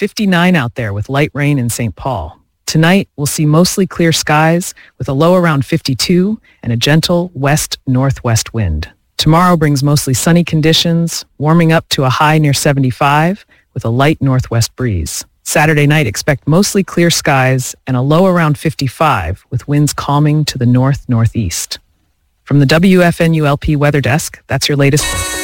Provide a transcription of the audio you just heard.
59 out there with light rain in St. Paul. Tonight, we'll see mostly clear skies with a low around 52 and a gentle west-northwest wind. Tomorrow brings mostly sunny conditions, warming up to a high near 75 with a light northwest breeze. Saturday night, expect mostly clear skies and a low around 55 with winds calming to the north-northeast. From the WFNULP Weather Desk, that's your latest.